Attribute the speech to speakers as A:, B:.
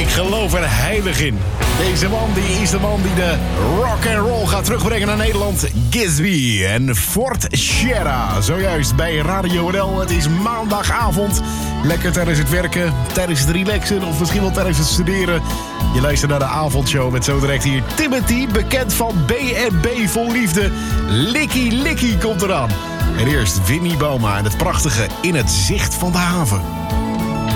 A: Ik geloof er heilig in. Deze man die is de man die de rock and roll gaat terugbrengen naar Nederland. Gatsby en Fort Sierra. Zojuist bij Radio NL. Het is maandagavond. Lekker tijdens het werken, tijdens het relaxen of misschien wel tijdens het studeren. Je luistert naar de avondshow met zo direct hier Timothy, bekend van B&B Vol Liefde. Likkie Likkie komt eraan. En eerst Winnie Bauma en het prachtige In het Zicht van de Haven.